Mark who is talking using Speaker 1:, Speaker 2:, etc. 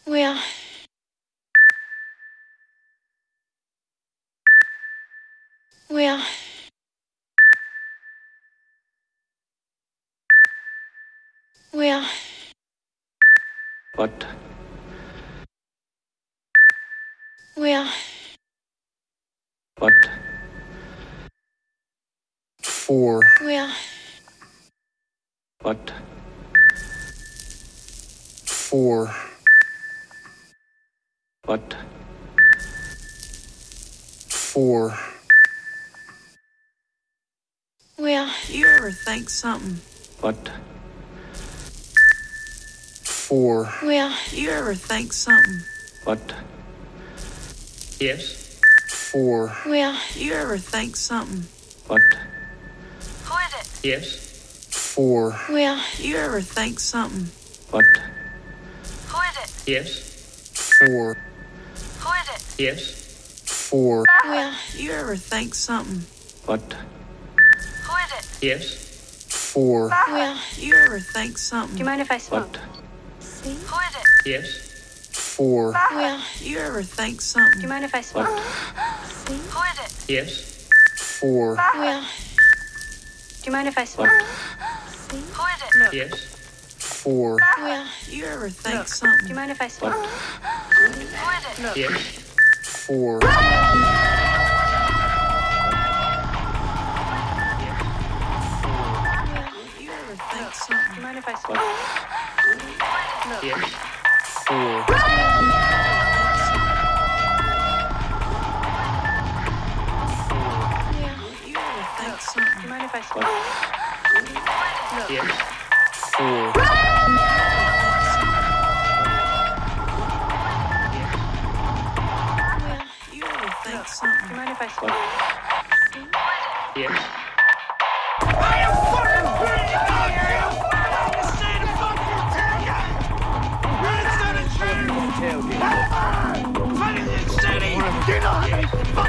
Speaker 1: Well, well, well,
Speaker 2: What?
Speaker 1: well,
Speaker 2: What?
Speaker 3: Four.
Speaker 1: well,
Speaker 2: What?
Speaker 3: Four.
Speaker 2: What?
Speaker 3: Four.
Speaker 1: well,
Speaker 4: You ever think something?
Speaker 2: What?
Speaker 3: Four.
Speaker 1: well,
Speaker 4: You ever think something?
Speaker 2: What? Yes.
Speaker 3: Four.
Speaker 1: well,
Speaker 4: You ever think something?
Speaker 2: What?
Speaker 4: Who is it?
Speaker 2: Yes.
Speaker 3: Four.
Speaker 1: well,
Speaker 4: You ever think something?
Speaker 2: What?
Speaker 4: Who is it?
Speaker 2: Yes.
Speaker 3: Four.
Speaker 4: Who is it?
Speaker 2: Yes.
Speaker 3: Four.
Speaker 1: well,
Speaker 4: You ever think something?
Speaker 2: What?
Speaker 4: Who is it?
Speaker 2: Yes.
Speaker 3: Four.
Speaker 1: well.
Speaker 4: You ever think something?
Speaker 1: Do you mind if I smoke?
Speaker 2: What?
Speaker 1: See?
Speaker 4: Who is it?
Speaker 2: Yes.
Speaker 3: Four.
Speaker 1: Well,
Speaker 4: You ever think
Speaker 1: do
Speaker 4: something?
Speaker 1: you mind if I smoke?
Speaker 2: What?
Speaker 1: See?
Speaker 4: Who is it?
Speaker 2: Yes.
Speaker 3: Four.
Speaker 1: Well, do you mind if I smoke?
Speaker 2: What?
Speaker 1: See?
Speaker 4: Who is it?
Speaker 2: Yes.
Speaker 3: Four.
Speaker 1: Well,
Speaker 4: You ever think
Speaker 1: do you
Speaker 4: something?
Speaker 1: mind if I smoke?
Speaker 2: What?
Speaker 4: Who is it?
Speaker 2: Yes.
Speaker 3: Four.
Speaker 4: You ever think
Speaker 1: Do
Speaker 4: something?
Speaker 1: you mind if I smoke?
Speaker 2: What? Yes.
Speaker 3: Four.
Speaker 1: Well,
Speaker 4: You ever think
Speaker 1: do
Speaker 4: something?
Speaker 1: you mind if I smoke?
Speaker 2: What? Yes.
Speaker 3: Four.
Speaker 1: Well,
Speaker 4: You ever think
Speaker 1: do you
Speaker 4: something?
Speaker 1: mind if I smoke?
Speaker 2: What?
Speaker 1: See?
Speaker 2: Yes.
Speaker 5: You know how they fuck